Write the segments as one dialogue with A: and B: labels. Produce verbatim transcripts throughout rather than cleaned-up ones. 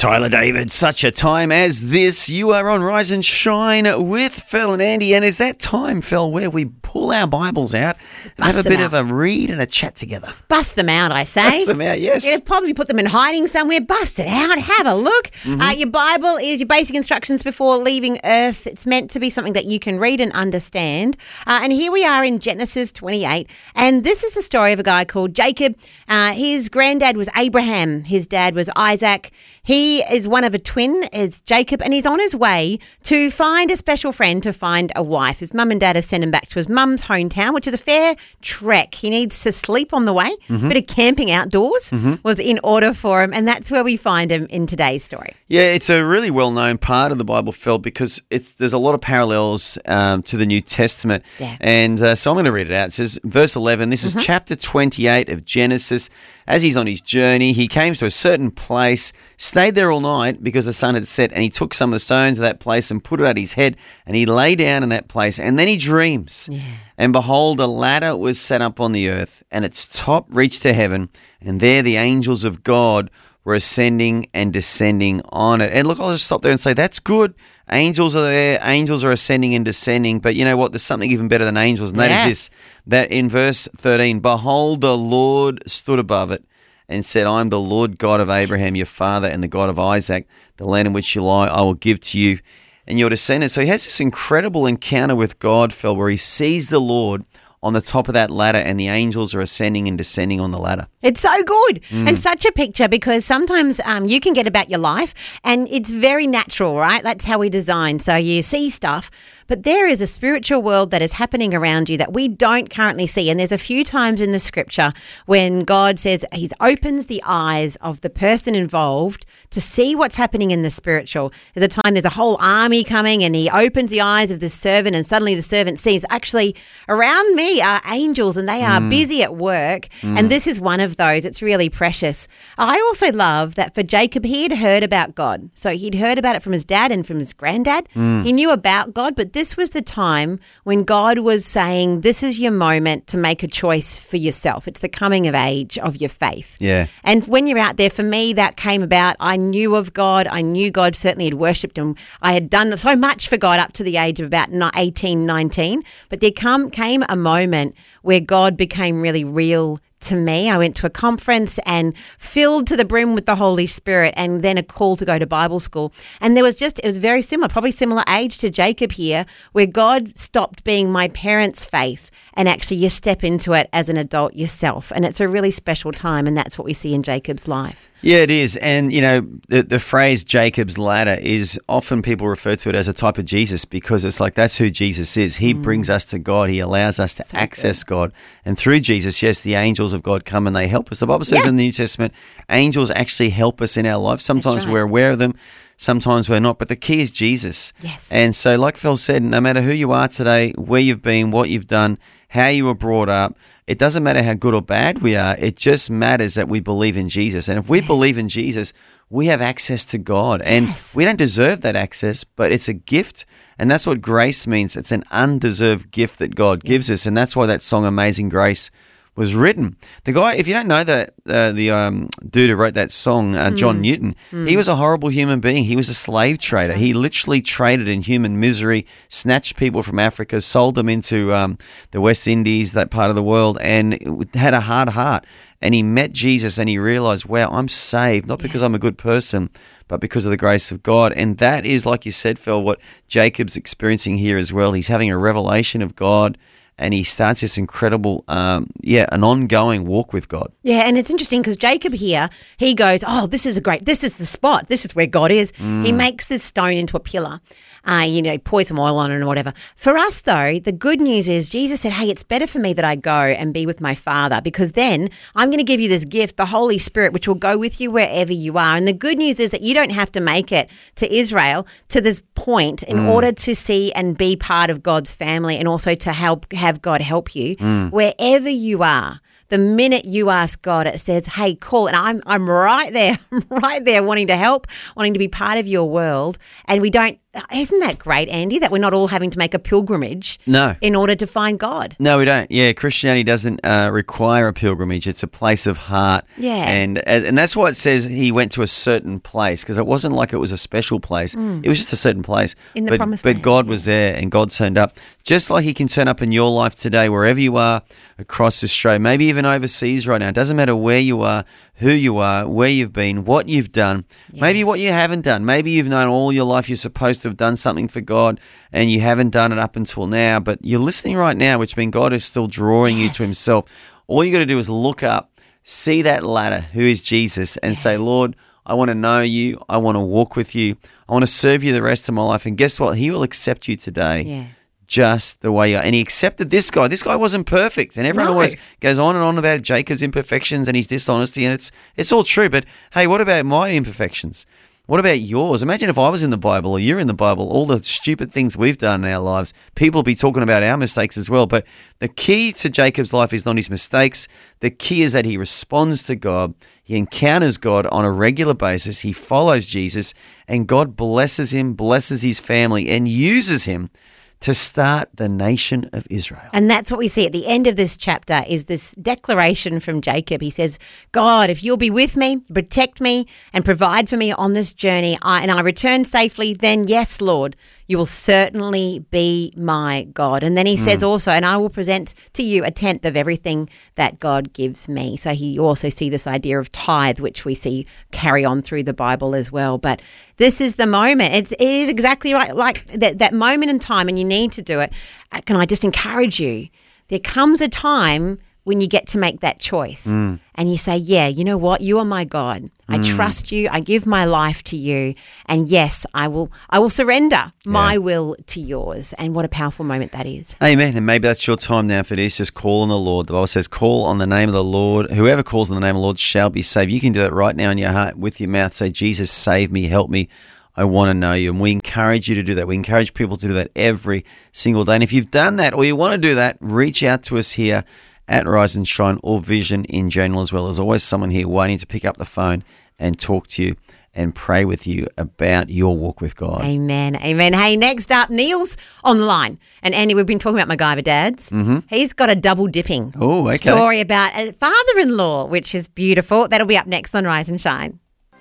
A: Tyler David, such a time as this. You are on Rise and Shine with Phil and Andy, and it's that time, Phil, where we pull our Bibles out and
B: Bust
A: have a
B: them
A: bit
B: out.
A: of a read and a chat together.
B: Bust them out, I say.
A: Bust them out, yes.
B: Yeah, probably put them in hiding somewhere. Bust it out. Have a look.
A: Mm-hmm.
B: Uh, your Bible is your basic instructions before leaving Earth. It's meant to be something that you can read and understand. Uh, and here we are in Genesis twenty-eight. And this is the story of a guy called Jacob. Uh, his granddad was Abraham. His dad was Isaac. He is one of a twin, is Jacob, and he's on his way to find a special friend, to find a wife. His mum and dad have sent him back to his mum's hometown, which is a fair trek. He needs to sleep on the way.
A: Mm-hmm.
B: A bit of camping outdoors
A: Mm-hmm.
B: was in order for him, and that's where we find him in today's story.
A: Yeah, it's a really well-known part of the Bible, Phil, because it's there's a lot of parallels um, to the New Testament.
B: Yeah.
A: And uh, so I'm going to read it out. It says, verse eleven, this
B: Mm-hmm.
A: is chapter twenty-eight of Genesis. As he's on his journey, he came to a certain place, stayed there all night because the sun had set, and he took some of the stones of that place and put it at his head, and he lay down in that place. And then he dreams.
B: Yeah.
A: And behold, a ladder was set up on the earth, and its top reached to heaven, and there the angels of God were ascending and descending on it. And look, I'll just stop there and say, that's good. Angels are there. Angels are ascending and descending. But you know what? There's something even better than angels, and that
B: Yeah.
A: is this, that in verse thirteen, behold, the Lord stood above it and said, I am the Lord God of Abraham, your father, and the God of Isaac. The land in which you lie, I will give to you and your descendants. So he has this incredible encounter with God, Phil, where he sees the Lord on the top of that ladder, and the angels are ascending and descending on the ladder.
B: It's so good
A: Mm.
B: and such a picture, because sometimes um, you can get about your life and it's very natural, right? That's how we design. So you see stuff, but there is a spiritual world that is happening around you that we don't currently see. And there's a few times in the scripture when God says he opens the eyes of the person involved to see what's happening in the spiritual. There's a time there's a whole army coming, and he opens the eyes of the servant, and suddenly the servant sees, actually, around me are angels, and they are
A: Mm.
B: busy at work. And this is one of those. It's really precious. I also love that for Jacob, he had heard about God. So he'd heard about it from his dad and from his granddad.
A: Mm.
B: He knew about God, but this was the time when God was saying, this is your moment to make a choice for yourself. It's the coming of age of your faith.
A: Yeah.
B: And when you're out there, for me, that came about. I knew of God. I knew God certainly had worshipped him. I had done so much for God up to the age of about eighteen, nineteen. But there come, came a moment where God became really real to me. I went to a conference and filled to the brim with the Holy Spirit, and then a call to go to Bible school. And there was just, it was very similar, probably similar age to Jacob here, where God stopped being my parents' faith and actually you step into it as an adult yourself. And it's a really special time, and that's what we see in Jacob's life.
A: Yeah, it is. And, you know, the, the phrase Jacob's ladder is often people refer to it as a type of Jesus, because it's like that's who Jesus is. He mm. brings us to God. He allows us to so access good. God. And through Jesus, yes, the angels of God come and they help us. The Bible says yeah. in the New Testament, angels actually help us in our life. Sometimes right. we're aware of them. Sometimes we're not, but the key is Jesus.
B: Yes.
A: And so like Phil said, no matter who you are today, where you've been, what you've done, how you were brought up, it doesn't matter how good or bad we are. It just matters that we believe in Jesus. And if we yeah. believe in Jesus, we have access to God. And
B: yes.
A: we don't deserve that access, but it's a gift. And that's what grace means. It's an undeserved gift that God gives yeah. us. And that's why that song, Amazing Grace, was written. The guy, if you don't know that, uh, the um, dude who wrote that song, uh, John mm. Newton, mm. he was a horrible human being. He was a slave trader. He literally traded in human misery, snatched people from Africa, sold them into um, the West Indies, that part of the world, and had a hard heart. And he met Jesus and he realized, wow, I'm saved, not because yeah. I'm a good person, but because of the grace of God. And that is, like you said, Phil, what Jacob's experiencing here as well. He's having a revelation of God, and he starts this incredible, um, yeah, an ongoing walk with God.
B: Yeah, and it's interesting because Jacob here, he goes, oh, this is a great, this is the spot. This is where God is. Mm. He makes this stone into a pillar. Uh, you know, pour some oil on it or whatever. For us, though, the good news is Jesus said, hey, it's better for me that I go and be with my Father, because then I'm going to give you this gift, the Holy Spirit, which will go with you wherever you are. And the good news is that you don't have to make it to Israel to this point in mm. order to see and be part of God's family, and also to help have God help you mm. wherever you are. The minute you ask God, it says, hey, cool. And I'm I'm right there, I'm right there wanting to help, wanting to be part of your world. And we don't isn't that great, Andy, that we're not all having to make a pilgrimage
A: No.
B: in order to find God?
A: No, we don't. Yeah, Christianity doesn't uh, require a pilgrimage. It's a place of heart.
B: Yeah.
A: And and that's why it says he went to a certain place, because it wasn't like it was a special place. It was just a certain place.
B: In the
A: but,
B: promised
A: But
B: land,
A: God was there and God turned up. Just like he can turn up in your life today, wherever you are across Australia, maybe even overseas right now. It doesn't matter where you are, who you are, where you've been, what you've done,
B: Yeah.
A: maybe what you haven't done. Maybe you've known all your life you're supposed to have done something for God and you haven't done it up until now, but you're listening right now, which means God is still drawing you to himself. All you got to do is look up, see that ladder, who is Jesus, and say, Lord, I want to know you. I want to walk with you. I want to serve you the rest of my life. And guess what? He will accept you today.
B: Yeah.
A: Just the way you are. And he accepted this guy. This guy wasn't perfect. And everyone
B: No.
A: always goes on and on about Jacob's imperfections and his dishonesty. And it's it's all true. But hey, what about my imperfections? What about yours? Imagine if I was in the Bible or you're in the Bible, all the stupid things we've done in our lives. People will be talking about our mistakes as well. But the key to Jacob's life is not his mistakes. The key is that he responds to God. He encounters God on a regular basis. He follows Jesus, and God blesses him, blesses his family, and uses him to start the nation of Israel.
B: And that's what we see at the end of this chapter is this declaration from Jacob. He says, God, if you'll be with me, protect me and provide for me on this journey, I, and I return safely, then yes, Lord, you will certainly be my God. And then he says also, and I will present to you a tenth of everything that God gives me. So he also see this idea of tithe, which we see carry on through the Bible as well. But this is the moment. It's, it is exactly right, like that, that moment in time, and you need to do it. Uh, Can I just encourage you? There comes a time when you get to make that choice
A: Mm.
B: and you say, yeah, you know what? You are my God. I
A: Mm.
B: trust you. I give my life to you. And yes, I will I will surrender my
A: Yeah.
B: will to yours. And what a powerful moment that is.
A: Amen. And maybe that's your time now. If it is, just call on the Lord. The Bible says, call on the name of the Lord. Whoever calls on the name of the Lord shall be saved. You can do that right now in your heart with your mouth. Say, Jesus, save me, help me. I want to know you. And we encourage you to do that. We encourage people to do that every single day. And if you've done that or you want to do that, reach out to us here at Rise and Shine, or Vision in general as well. There's always someone here waiting to pick up the phone and talk to you and pray with you about your walk with God.
B: Amen. Amen. Hey, next up, Neil's on the line. And Andy, we've been talking about MacGyver dads. Mm-hmm. He's got a double dipping
A: Oh, okay.
B: story about a father-in-law, which is beautiful. That'll be up next on Rise and Shine.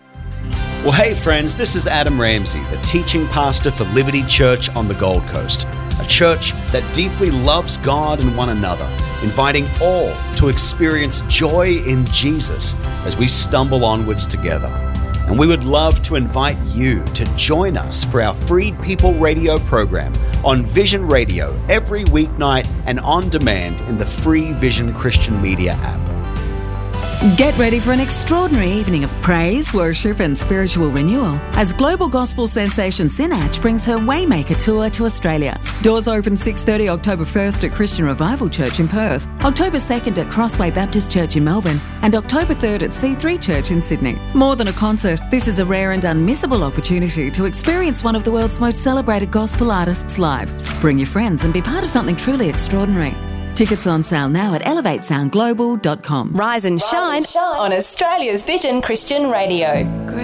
C: Well, hey friends, this is Adam Ramsey, the teaching pastor for Liberty Church on the Gold Coast, a church that deeply loves God and one another, inviting all to experience joy in Jesus as we stumble onwards together. And we would love to invite you to join us for our Freed People radio program on Vision Radio every weeknight and on demand in the free Vision Christian Media app.
D: Get ready for an extraordinary evening of praise, worship and spiritual renewal as global gospel sensation Sinach brings her Waymaker tour to Australia. Doors open six thirty October first at Christian Revival Church in Perth, October second at Crossway Baptist Church in Melbourne, and October third at C three Church in Sydney. More than a concert, this is a rare and unmissable opportunity to experience one of the world's most celebrated gospel artists live. Bring your friends and be part of something truly extraordinary. Tickets on sale now at elevate sound global dot com.
E: Rise and shine on Australia's Vision Christian Radio.